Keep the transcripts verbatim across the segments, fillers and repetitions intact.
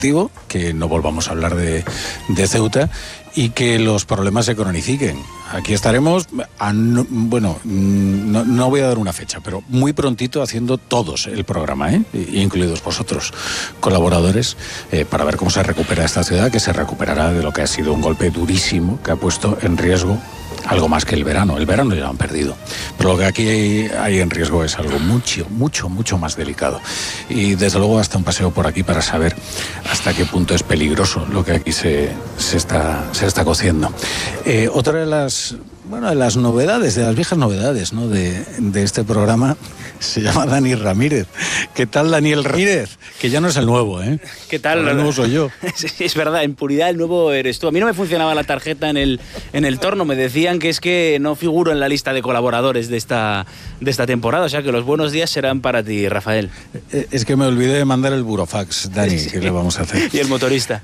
que no volvamos a hablar de, de Ceuta y que los problemas se cronifiquen. Aquí estaremos, a no, bueno, no, no voy a dar una fecha, pero muy prontito haciendo todos el programa, ¿eh? Incluidos vosotros, colaboradores, eh, para ver cómo se recupera esta ciudad, que se recuperará de lo que ha sido un golpe durísimo que ha puesto en riesgo algo más que el verano. El verano ya lo han perdido, pero lo que aquí hay, hay en riesgo es algo mucho, mucho, mucho más delicado. Y desde luego hasta un paseo por aquí para saber hasta qué punto es peligroso lo que aquí se, se, está, se está cociendo. Eh, otra de las, bueno, de las novedades, de las viejas novedades, ¿no?, de, de este programa, se llama Dani Ramírez. ¿Qué tal, Daniel Ramírez? Que ya no es el nuevo, ¿eh? ¿Qué tal? Ahora el nuevo soy yo. Sí, es verdad, en puridad el nuevo eres tú. A mí no me funcionaba la tarjeta en el, en el torno. Me decían que es que no figuro en la lista de colaboradores de esta, de esta temporada. O sea que los buenos días serán para ti, Rafael. Es que me olvidé de mandar el burofax, Dani. Sí. ¿Qué le vamos a hacer? Y el motorista.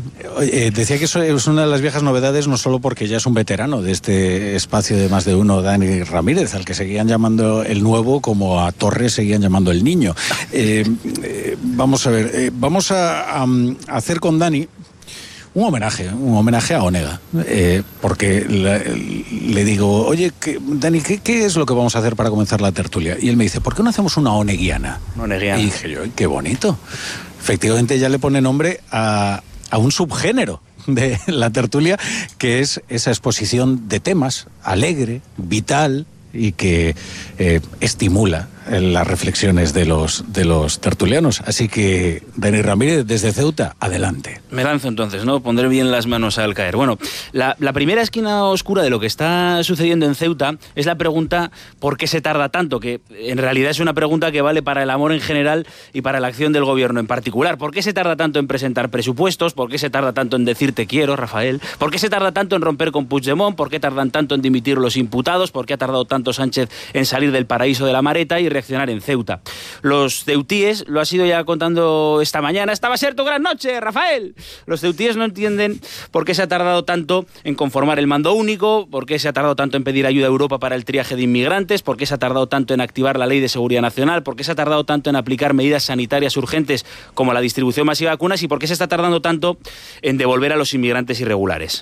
Eh, decía que eso es una de las viejas novedades, no solo porque ya es un veterano de este espacio de Más de Uno, Dani Ramírez, al que seguían llamando el nuevo, como a Torres seguían llamando el niño. Eh, eh, vamos a ver, eh, vamos a, a, a hacer con Dani un homenaje, un homenaje a Onega, eh, porque la, le digo, oye, ¿qué, Dani, ¿qué, ¿qué es lo que vamos a hacer para comenzar la tertulia? Y él me dice, ¿por qué no hacemos una oneguiana? Oneguiana. Y dije yo, qué bonito. Efectivamente ya le pone nombre a... a un subgénero de la tertulia, que es esa exposición de temas alegre, vital y que eh, estimula las reflexiones de los, de los tertulianos. Así que, Dani Ramírez, desde Ceuta, adelante. Me lanzo entonces, ¿no? Pondré bien las manos al caer. Bueno, la, la primera esquina oscura de lo que está sucediendo en Ceuta es la pregunta ¿por qué se tarda tanto? Que en realidad es una pregunta que vale para el amor en general y para la acción del gobierno en particular. ¿Por qué se tarda tanto en presentar presupuestos? ¿Por qué se tarda tanto en decir te quiero, Rafael? ¿Por qué se tarda tanto en romper con Puigdemont? ¿Por qué tardan tanto en dimitir los imputados? ¿Por qué ha tardado tanto Sánchez en salir del paraíso de la Mareta y reaccionar en Ceuta? Los ceutíes, lo ha sido ya contando esta mañana, esta va a ser tu gran noche, Rafael. Los ceutíes no entienden por qué se ha tardado tanto en conformar el mando único, por qué se ha tardado tanto en pedir ayuda a Europa para el triaje de inmigrantes, por qué se ha tardado tanto en activar la Ley de Seguridad Nacional, por qué se ha tardado tanto en aplicar medidas sanitarias urgentes como la distribución masiva de vacunas y por qué se está tardando tanto en devolver a los inmigrantes irregulares.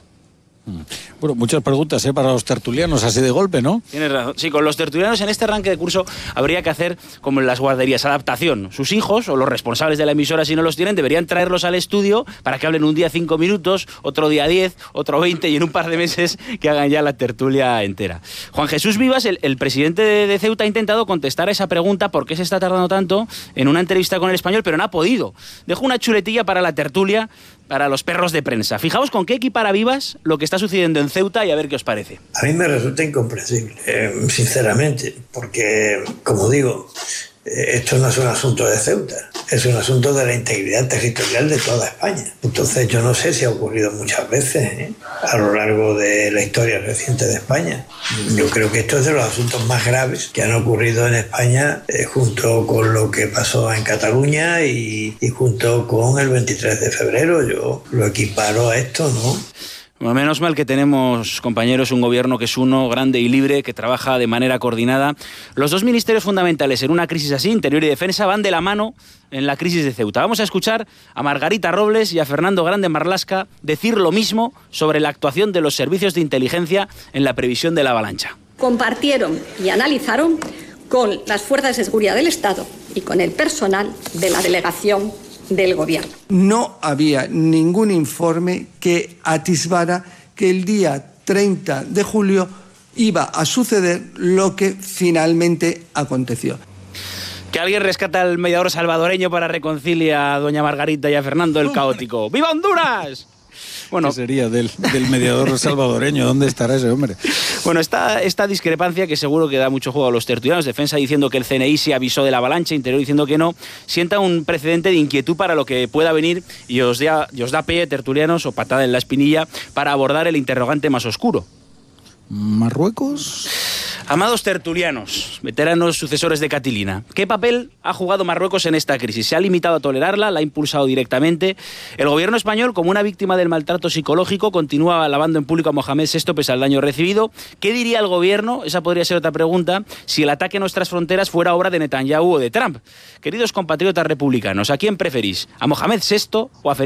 Bueno, muchas preguntas, ¿eh?, para los tertulianos, así de golpe, ¿no? Tienes razón. Sí, con los tertulianos en este arranque de curso habría que hacer como en las guarderías, adaptación. Sus hijos o los responsables de la emisora, si no los tienen, deberían traerlos al estudio para que hablen un día cinco minutos, otro día diez, otro veinte y en un par de meses que hagan ya la tertulia entera. Juan Jesús Vivas, el, el presidente de, de Ceuta, ha intentado contestar a esa pregunta, ¿por qué se está tardando tanto?, en una entrevista con El Español, pero no ha podido. Dejó una chuletilla para la tertulia, para los perros de prensa. Fijaos con qué equipara Vivas lo que está sucediendo en Ceuta y a ver qué os parece. A mí me resulta incomprensible, eh, sinceramente, porque, como digo, eh, esto no es un asunto de Ceuta, es un asunto de la integridad territorial de toda España. Entonces yo no sé si ha ocurrido muchas veces, ¿eh?, a lo largo de la historia reciente de España. Yo creo que esto es de los asuntos más graves que han ocurrido en España, eh, junto con lo que pasó en Cataluña y, y junto con el veintitrés de febrero. Yo lo equiparo a esto, ¿no? Bueno, menos mal que tenemos, compañeros, un gobierno que es uno, grande y libre, que trabaja de manera coordinada. Los dos ministerios fundamentales en una crisis así, Interior y Defensa, van de la mano en la crisis de Ceuta. Vamos a escuchar a Margarita Robles y a Fernando Grande Marlaska decir lo mismo sobre la actuación de los servicios de inteligencia en la previsión de la avalancha. Compartieron y analizaron con las fuerzas de seguridad del Estado y con el personal de la delegación del gobierno. No había ningún informe que atisbara que el día treinta de julio iba a suceder lo que finalmente aconteció. Que alguien rescata al mediador salvadoreño para reconciliar a doña Margarita y a Fernando el caótico. ¡Viva Honduras! Bueno, ¿qué sería del, del mediador salvadoreño? ¿Dónde estará ese hombre? Bueno, esta, esta discrepancia, que seguro que da mucho juego a los tertulianos, Defensa diciendo que el C N I se avisó de la avalancha, Interior diciendo que no, sienta un precedente de inquietud para lo que pueda venir y os da, y os da pie, tertulianos, o patada en la espinilla, para abordar el interrogante más oscuro. ¿Marruecos? Amados tertulianos, veteranos sucesores de Catilina, ¿qué papel ha jugado Marruecos en esta crisis? ¿Se ha limitado a tolerarla? ¿La ha impulsado directamente? El gobierno español, como una víctima del maltrato psicológico, continúa alabando en público a Mohamed sexto pese al daño recibido. ¿Qué diría el gobierno? Esa podría ser otra pregunta, si el ataque a nuestras fronteras fuera obra de Netanyahu o de Trump. Queridos compatriotas republicanos, ¿a quién preferís? ¿A Mohamed sexto o a